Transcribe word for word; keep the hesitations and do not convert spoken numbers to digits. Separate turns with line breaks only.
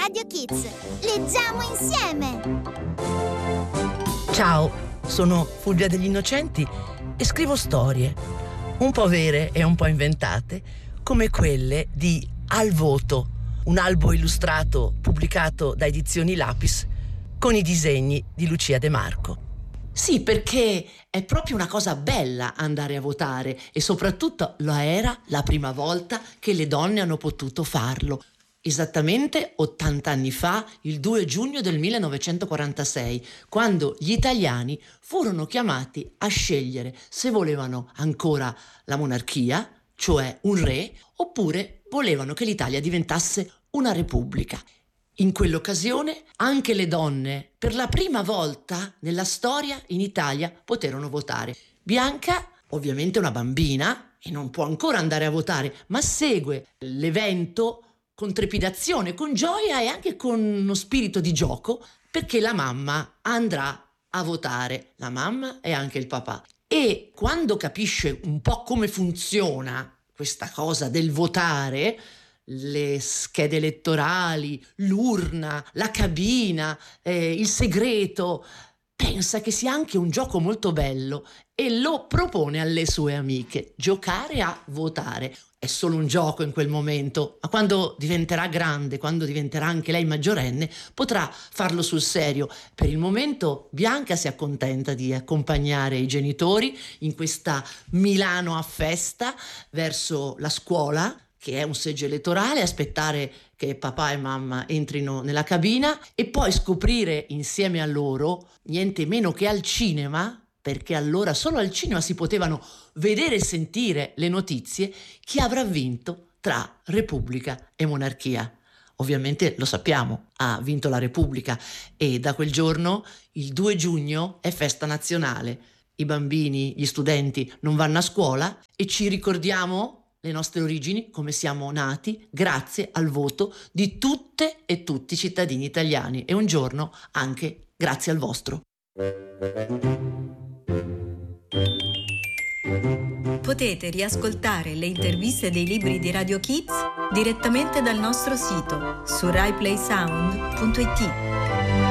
Radio Kids. Leggiamo insieme!
Ciao, sono Fulvia degli Innocenti e scrivo storie, un po' vere e un po' inventate, come quelle di Al Voto, un albo illustrato pubblicato da Edizioni Lapis con i disegni di Lucia De Marco.
Sì, perché è proprio una cosa bella andare a votare e soprattutto lo era la prima volta che le donne hanno potuto farlo. Esattamente ottanta anni fa, il due giugno del millenovecentoquarantasei, quando gli italiani furono chiamati a scegliere se volevano ancora la monarchia, cioè un re, oppure volevano che l'Italia diventasse una repubblica. In quell'occasione anche le donne, per la prima volta nella storia in Italia, poterono votare. Bianca, ovviamente una bambina, e non può ancora andare a votare, ma segue l'evento con trepidazione, con gioia e anche con uno spirito di gioco, perché la mamma andrà a votare, la mamma e anche il papà. E quando capisce un po' come funziona questa cosa del votare, le schede elettorali, l'urna, la cabina, eh, il segreto, pensa che sia anche un gioco molto bello e lo propone alle sue amiche: giocare a votare. È solo un gioco in quel momento, ma quando diventerà grande, quando diventerà anche lei maggiorenne, potrà farlo sul serio. Per il momento Bianca si accontenta di accompagnare i genitori in questa Milano a festa verso la scuola, che è un seggio elettorale, aspettare che papà e mamma entrino nella cabina e poi scoprire insieme a loro, niente meno che al cinema, perché allora solo al cinema si potevano vedere e sentire le notizie, chi avrà vinto tra Repubblica e monarchia. Ovviamente lo sappiamo, ha vinto la Repubblica e da quel giorno, il due giugno, è festa nazionale. I bambini, gli studenti non vanno a scuola e ci ricordiamo le nostre origini, come siamo nati, grazie al voto di tutte e tutti i cittadini italiani e un giorno anche grazie al vostro.
Potete riascoltare le interviste dei libri di Radio Kids direttamente dal nostro sito su rai play sound punto it.